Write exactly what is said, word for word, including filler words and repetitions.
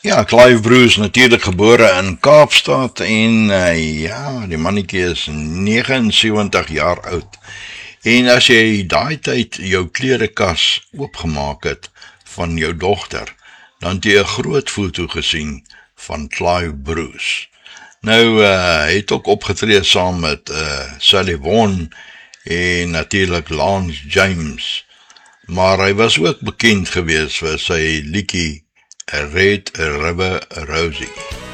Ja, Clive Bruce natuurlik gebore in Kaapstad en uh, ja, die mannetjie is negenensewentig jaar oud. En as jy daai tyd jou klerekas oopgemaak het van jou dogter, dan het jy 'n groot foto gesien van Clive Bruce. Nou, uh, hy het ook opgetree saam met uh, Sally Vaughan en natuurlik Lance James, maar hy was ook bekend geweest vir sy liedjie Red River Rosie.